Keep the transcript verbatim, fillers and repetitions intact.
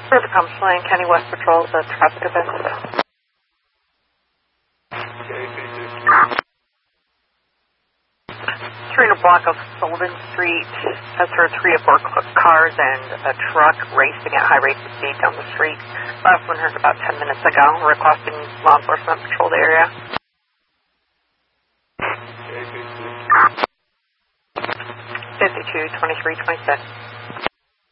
River Comsling, County West Patrol, the traffic event. Three in a block of Sullivan Street has heard three or four cars and a truck racing at high rates of speed down the street. Last one heard about ten minutes ago. Requesting law enforcement patrol the area. fifty-two, twenty-three, twenty-six.